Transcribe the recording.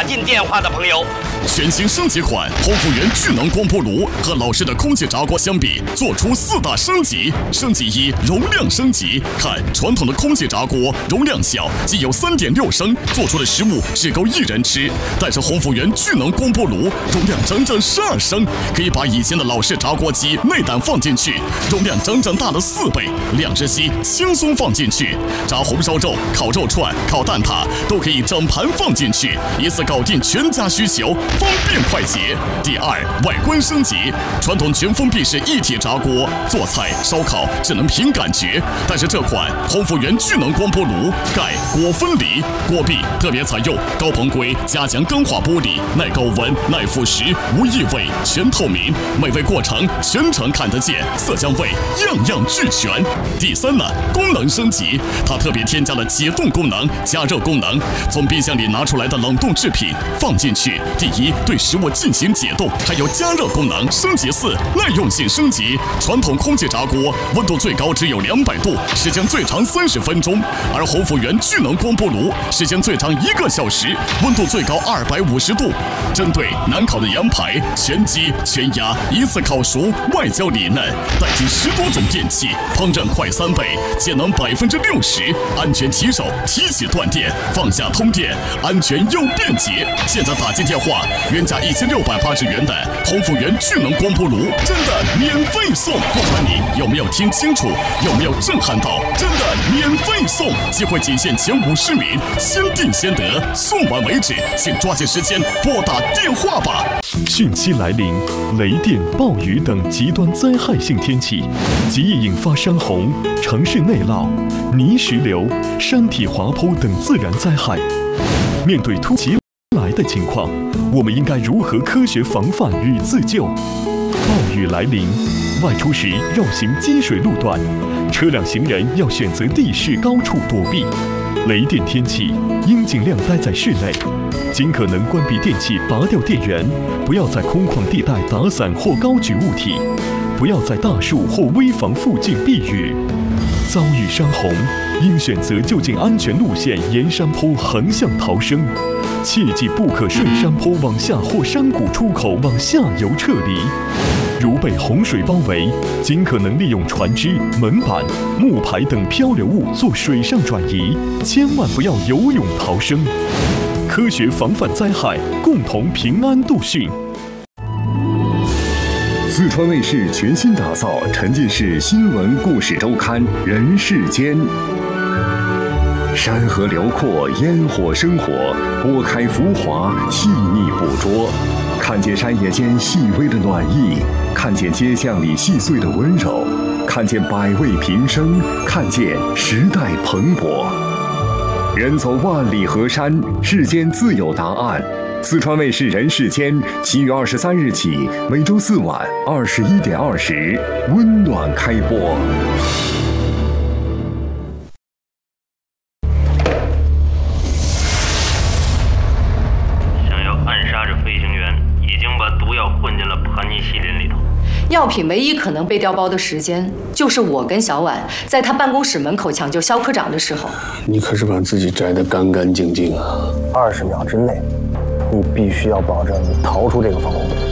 打进电话的朋友。 全新升级款红福源聚能光波炉和老式的空气炸锅相比，做出4大升级。升级1，容量升级。看传统的空气炸锅容量小，仅有3.6升，做出的食物只够1人吃。但是红福源聚能光波炉容量整整12升，可以把以前的老式炸锅机内胆放进去，容量整整大了4倍，2只鸡轻松放进去，炸红烧肉、烤肉串、烤蛋挞都可以整盘放进去，一次搞定全家需求，方便快捷。第2，外观升级，传统全封闭式一体炸锅，做菜烧烤只能凭感觉，但是这款红福源聚能光波炉盖锅分离，锅壁特别采用高硼硅加强钢化玻璃，耐高温、耐腐蚀，无异味，全透明，美味过程全程看得见，色香味样样俱全。第3呢，功能升级，它特别添加了解冻功能、加热功能，从冰箱里拿出来的冷冻制品放进去，第1对食物进行解冻，还有加热功能。升级4，耐用性升级，传统空气炸锅温度最高只有200度，时间最长30分钟，而红福源聚能光波炉时间最长1个小时，温度最高250度。针对难烤的羊排、全鸡、全鸭，一次烤熟，外焦里嫩，代替10多种电器，烹饪快3倍，节能60%，安全提手，提起断电，放下通电，安全又便捷。现在打进电话，原价1680元的红福源聚能光波炉真的免费送，不管你有没有听清楚，有没有震撼到，真的免费送，机会仅限前50名，先订先得，送完为止，请抓紧时间拨打电话吧。 汛期来临，雷电、暴雨等极端灾害性天气，极易引发山洪、城市内涝、泥石流、山体滑坡等自然灾害。面对突袭来的情况，我们应该如何科学防范与自救？暴雨来临，外出时绕行积水路段，车辆行人要选择地势高处躲避。雷电天气应尽量待在室内，尽可能关闭电器，拔掉电源，不要在空旷地带打伞或高举物体，不要在大树或危房附近避雨。遭遇山洪，应选择就近安全路线沿山坡横向逃生，切记不可顺山坡往下或山谷出口往下游撤离。如被洪水包围，尽可能利用船只、门板、木牌等漂流物做水上转移，千万不要游泳逃生。科学防范灾害，共同平安度汛。 四川卫视全新打造沉浸式新闻故事周刊《人世间》，山河辽阔，烟火生活，拨开浮华，细腻捕捉，看见山野间细微的暖意，看见街巷里细碎的温柔，看见百味平生，看见时代蓬勃。人走万里河山，世间自有答案。四川卫视《人世间》7月23日起，每周4晚21点20，温暖开播。 想要暗杀这飞行员，已经把毒药混进了盘尼西林里头。 药品唯一可能被调包的时间，就是我跟小婉在他办公室门口抢救肖科长的时候。 你可是把自己摘得干干净净啊！ 20秒之内，你必须要保证你逃出这个防空洞。